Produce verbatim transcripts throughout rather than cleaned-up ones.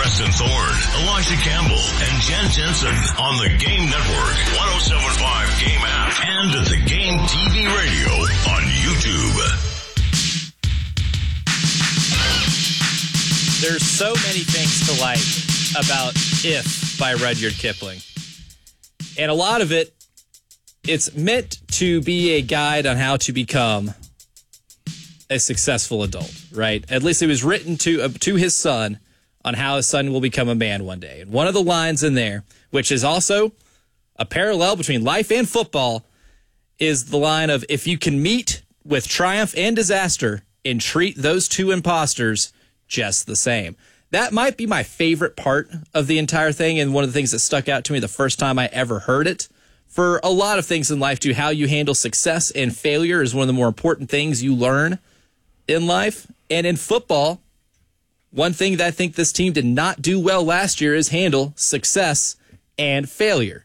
Preston Thorne, Elijah Campbell, and Jen Jensen on the Game Network, one oh seven point five Game app, and at the Game T V radio on YouTube. There's so many things to like about If by Rudyard Kipling. And a lot of it, it's meant to be a guide on how to become a successful adult, right? At least it was written to uh, to his son on how his son will become a man one day. And one of the lines in there, which is also a parallel between life and football, is the line of, if you can meet with triumph and disaster and treat those two imposters just the same. That might be my favorite part of the entire thing, and one of the things that stuck out to me the first time I ever heard it. For a lot of things in life, too, how you handle success and failure is one of the more important things you learn in life. And in football, one thing that I think this team did not do well last year is handle success and failure.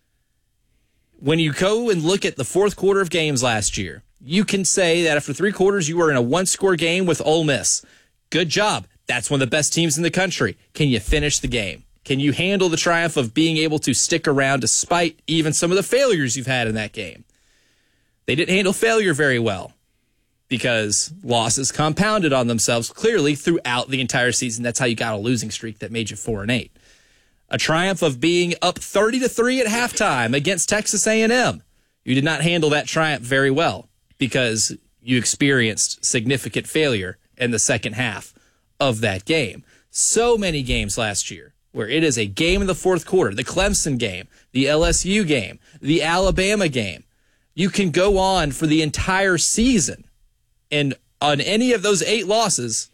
When you go and look at the fourth quarter of games last year, you can say that after three quarters, you were in a one-score game with Ole Miss. Good job. That's one of the best teams in the country. Can you finish the game? Can you handle the triumph of being able to stick around despite even some of the failures you've had in that game? They didn't handle failure very well because losses compounded on themselves clearly throughout the entire season. That's how you got a losing streak that made you four and eight. A triumph of being up thirty to three at halftime against Texas A and M. You did not handle that triumph very well because you experienced significant failure in the second half of that game. So many games last year where it is a game in the fourth quarter, the Clemson game, the L S U game, the Alabama game. You can go on for the entire season and on any of those eight losses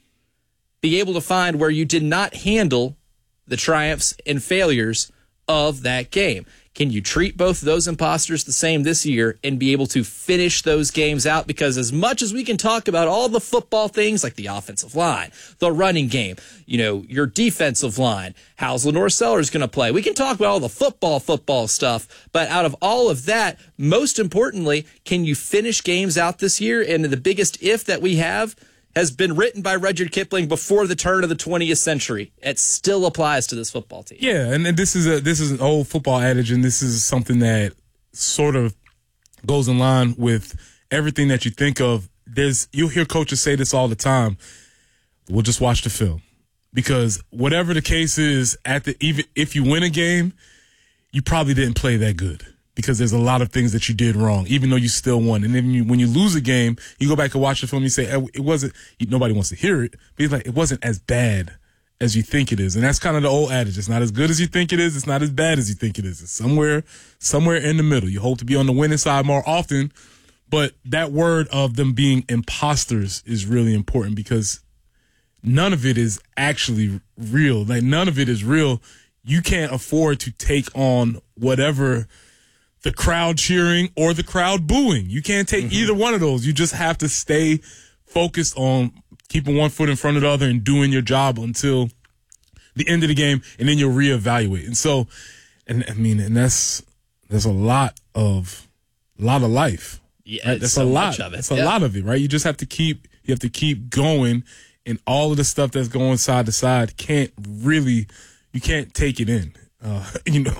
be able to find where you did not handle the triumphs and failures of that game. Can you treat both of those imposters the same this year and be able to finish those games out? Because as much as we can talk about all the football things like the offensive line, the running game, you know, your defensive line, how's Lenore Sellers going to play? We can talk about all the football, football stuff. But out of all of that, most importantly, can you finish games out this year? And the biggest if that we have has been written by Rudyard Kipling before the turn of the twentieth century. It still applies to this football team. Yeah, and, and this is a this is an old football adage, and this is something that sort of goes in line with everything that you think of. There's you'll hear coaches say this all the time. We'll just watch the film, because whatever the case is, at the even if you win a game, you probably didn't play that good, because there's a lot of things that you did wrong, even though you still won. And then you, when you lose a game, you go back and watch the film, you say, it wasn't, nobody wants to hear it, but it's like, it wasn't as bad as you think it is. And that's kind of the old adage. It's not as good as you think it is. It's not as bad as you think it is. It's somewhere, somewhere in the middle. You hope to be on the winning side more often, but that word of them being imposters is really important, because none of it is actually real. Like, none of it is real. You can't afford to take on whatever the crowd cheering or the crowd booing. You can't take mm-hmm. either one of those. You just have to stay focused on keeping one foot in front of the other and doing your job until the end of the game, and then you'll reevaluate. And so, and I mean, and that's, there's a lot of, a lot of life. Yeah, right? That's so a lot. Much of it. That's yeah. a lot of it, right? You just have to keep, you have to keep going, and all of the stuff that's going side to side can't really, you can't take it in. Uh, you know,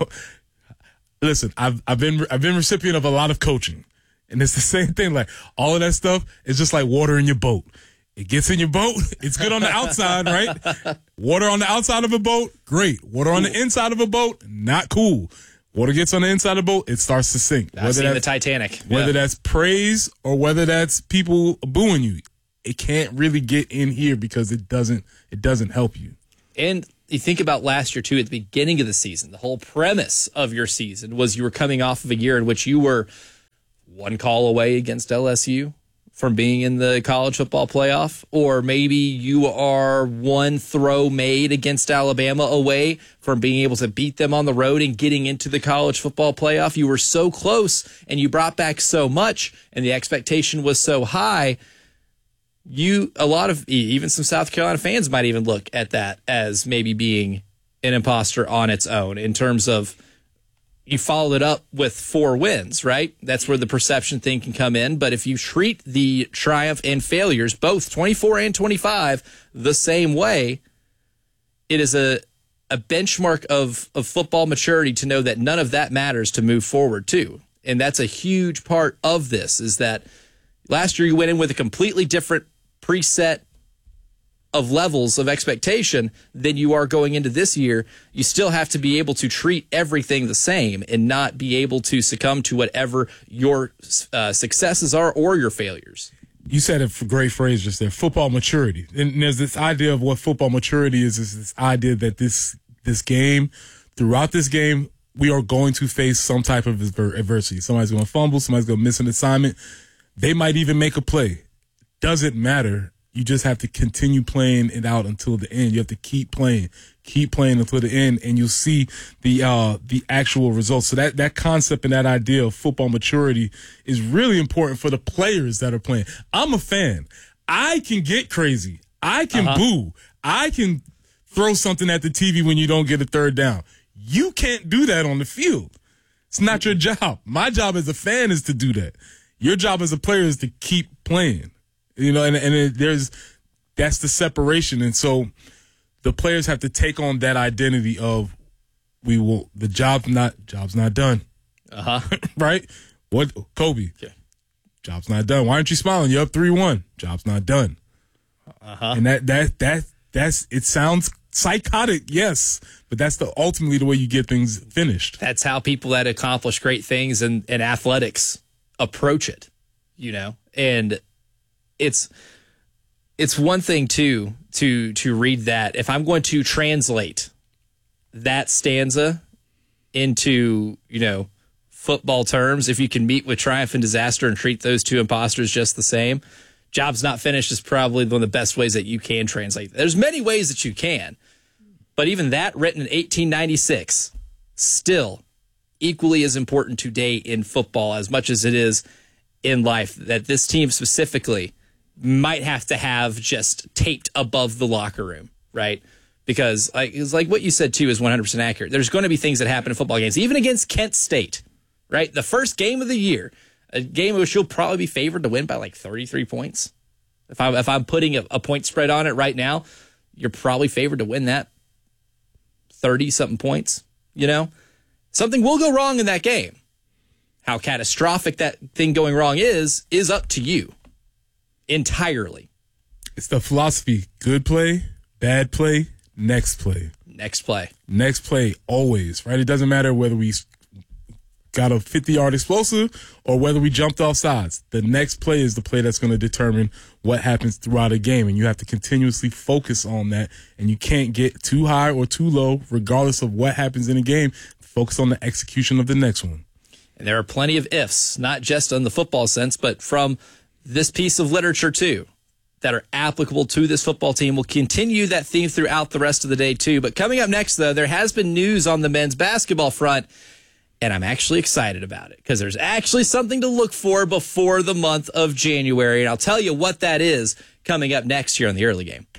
listen, I've I've been I've been recipient of a lot of coaching, and it's the same thing. Like, all of that stuff is just like water in your boat. It gets in your boat. It's good on the outside, right? Water on the outside of a boat, great. Water on the inside of a boat, not cool. Water gets on the inside of a boat, it starts to sink. I've seen the Titanic. Whether yeah. that's praise or whether that's people booing you, it can't really get in here because it doesn't it doesn't help you. And you think about last year, too, at the beginning of the season, the whole premise of your season was you were coming off of a year in which you were one call away against L S U from being in the college football playoff, or maybe you are one throw made against Alabama away from being able to beat them on the road and getting into the college football playoff. You were so close, and you brought back so much, and the expectation was so high. You, a lot of, even some South Carolina fans might even look at that as maybe being an imposter on its own, in terms of you followed it up with four wins, right? That's where the perception thing can come in. But if you treat the triumph and failures, both twenty-four and twenty-five, the same way, it is a a benchmark of, of football maturity to know that none of that matters to move forward too. And that's a huge part of this, is that last year you went in with a completely different preset of levels of expectation than you are going into this year. You still have to be able to treat everything the same and not be able to succumb to whatever your uh, successes are or your failures. You said a great phrase just there, football maturity. And there's this idea of what football maturity is, is this idea that this this game, throughout this game, we are going to face some type of adversity. Somebody's going to fumble. Somebody's going to miss an assignment. They might even make a play. Doesn't matter. You just have to continue playing it out until the end. You have to keep playing, keep playing until the end, and you'll see the uh, the actual results. So that, that concept and that idea of football maturity is really important for the players that are playing. I'm a fan. I can get crazy. I can uh-huh. boo. I can throw something at the T V when you don't get a third down. You can't do that on the field. It's not your job. My job as a fan is to do that. Your job as a player is to keep playing. You know, and, and it, there's, that's the separation. And so the players have to take on that identity of, we will, the job's not, job's not done. Uh huh. Right? What, Kobe? Okay. Job's not done. Why aren't you smiling? You're up three one. Job's not done. Uh huh. And that, that, that, that's, it sounds psychotic, yes, but that's the ultimately the way you get things finished. That's how people that accomplish great things in, in athletics approach it, you know, and It's it's one thing too to to read that. If I'm going to translate that stanza into, you know, football terms, if you can meet with triumph and disaster and treat those two imposters just the same, job's not finished is probably one of the best ways that you can translate. There's many ways that you can, but even that written in eighteen ninety-six, still equally as important today in football as much as it is in life, that this team specifically might have to have just taped above the locker room, right? Because like it's like what you said too is one hundred percent accurate. There's going to be things that happen in football games, even against Kent State, right? The first game of the year, a game in which you'll probably be favored to win by like thirty-three points. If I'm if I'm putting a, a point spread on it right now, you're probably favored to win that thirty something points. You know, something will go wrong in that game. How catastrophic that thing going wrong is is up to you. Entirely. It's the philosophy. Good play, bad play, next play. Next play. Next play, always, right? It doesn't matter whether we got a fifty-yard explosive or whether we jumped off sides. The next play is the play that's going to determine what happens throughout a game, and you have to continuously focus on that, and you can't get too high or too low, regardless of what happens in a game. Focus on the execution of the next one. And there are plenty of ifs, not just in the football sense, but from this piece of literature too, that are applicable to this football team. We'll continue that theme throughout the rest of the day too. But coming up next, though, there has been news on the men's basketball front, and I'm actually excited about it because there's actually something to look for before the month of January. And I'll tell you what that is coming up next here on the early game.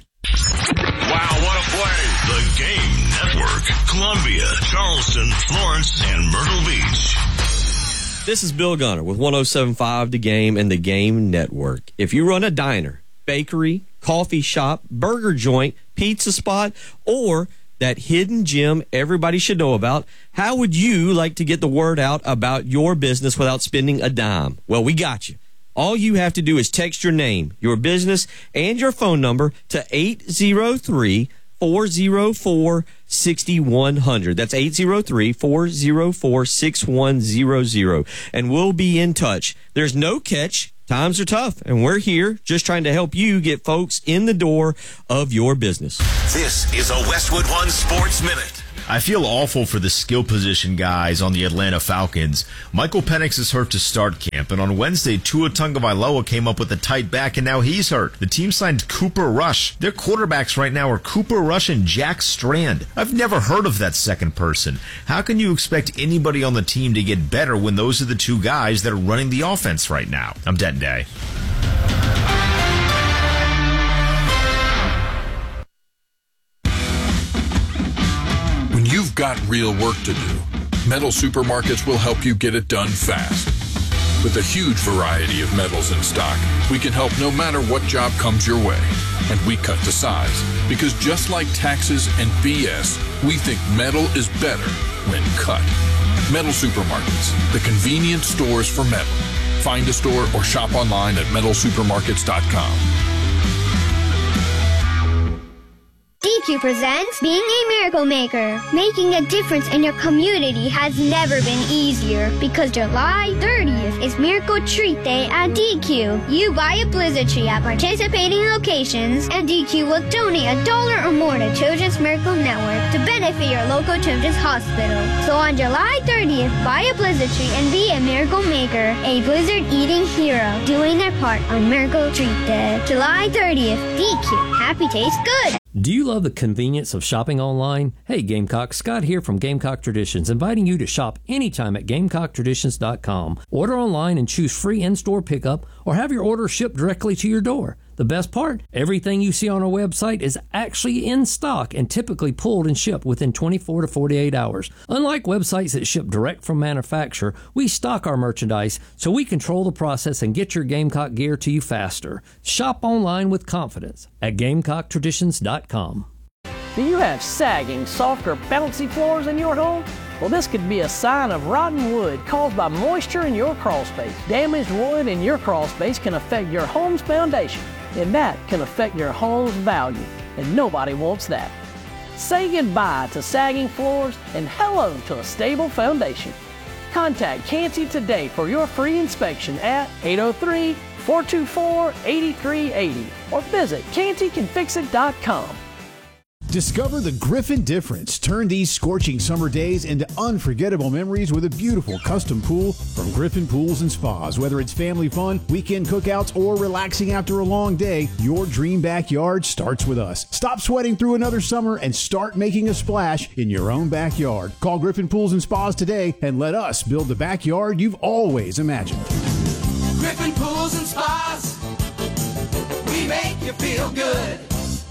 Wow, what a play. The Game Network. Columbia, Charleston, Florence, and Myrtle Beach. This is Bill Gunner with one oh seven point five The Game and The Game Network. If you run a diner, bakery, coffee shop, burger joint, pizza spot, or that hidden gem everybody should know about, how would you like to get the word out about your business without spending a dime? Well, we got you. All you have to do is text your name, your business, and your phone number to eight oh three, four oh four, six one zero zero. That's eight oh three, four oh four, six one zero zero. And we'll be in touch. There's no catch. Times are tough, and we're here just trying to help you get folks in the door of your business. This is a Westwood One Sports Minute. I feel awful for the skill position guys on the Atlanta Falcons. Michael Penix is hurt to start camp, and on Wednesday, Tua Tagovailoa came up with a tight back, and now he's hurt. The team signed Cooper Rush. Their quarterbacks right now are Cooper Rush and Jack Strand. I've never heard of that second person. How can you expect anybody on the team to get better when those are the two guys that are running the offense right now? I'm Denton Day. When you've got real work to do, Metal Supermarkets will help you get it done fast. With a huge variety of metals in stock, we can help no matter what job comes your way. and we cut to size. Because just like taxes and B S, we think metal is better when cut. Metal Supermarkets, the convenient stores for metal. Find a store or shop online at metal supermarkets dot com. D Q presents Being a Miracle Maker. Making a difference in your community has never been easier because July thirtieth is Miracle Treat Day at D Q. You buy a Blizzard tree at participating locations and D Q will donate a dollar or more to Children's Miracle Network to benefit your local children's hospital. So on July thirtieth, buy a Blizzard tree and be a Miracle Maker, a Blizzard eating hero, doing their part on Miracle Treat Day. July thirtieth, D Q. Happy tastes good. Do you love the convenience of shopping online? Hey Gamecock, Scott here from Gamecock Traditions, inviting you to shop anytime at gamecock traditions dot com. Order online and choose free in-store pickup or have your order shipped directly to your door. The best part? Everything you see on our website is actually in stock and typically pulled and shipped within twenty-four to forty-eight hours. Unlike websites that ship direct from manufacturer, we stock our merchandise so we control the process and get your Gamecock gear to you faster. Shop online with confidence at gamecock traditions dot com. Do you have sagging, soft, or bouncy floors in your home? Well, this could be a sign of rotten wood caused by moisture in your crawl space. Damaged wood in your crawl space can affect your home's foundation, and that can affect your home's value, and nobody wants that. Say goodbye to sagging floors and hello to a stable foundation. Contact Canty today for your free inspection at eight oh three, four two four, eight three eight oh or visit canty can fix it dot com. Discover the Griffin difference. Turn these scorching summer days into unforgettable memories with a beautiful custom pool from Griffin Pools and Spas. Whether it's family fun, weekend cookouts, or relaxing after a long day, your dream backyard starts with us. Stop sweating through another summer and start making a splash in your own backyard. Call Griffin Pools and Spas today and let us build the backyard you've always imagined. Griffin Pools and Spas, we make you feel good.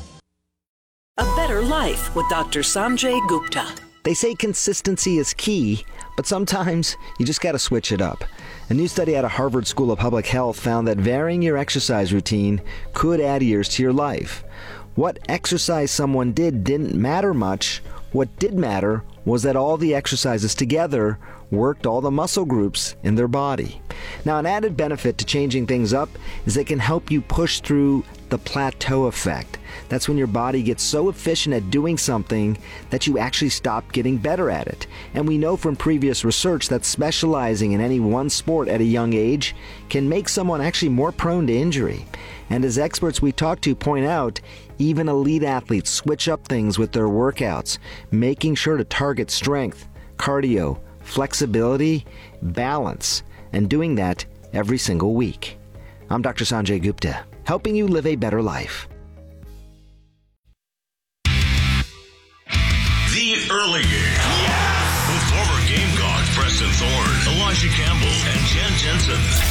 A Better Life with Doctor Sanjay Gupta. They say consistency is key, but sometimes you just got to switch it up. A new study out of Harvard School of Public Health found that varying your exercise routine could add years to your life. What exercise someone did didn't matter much. What did matter was that all the exercises together worked all the muscle groups in their body. Now, an added benefit to changing things up is it can help you push through the plateau effect. That's when your body gets so efficient at doing something that you actually stop getting better at it. And we know from previous research that specializing in any one sport at a young age can make someone actually more prone to injury. And as experts we talk to point out, even elite athletes switch up things with their workouts, making sure to target strength, cardio, flexibility, balance, and doing that every single week. I'm Doctor Sanjay Gupta, helping you live a better life. The Early Game. Yes! With former Gamecock Preston Thorne, Elijah Campbell, and Jen Jensen.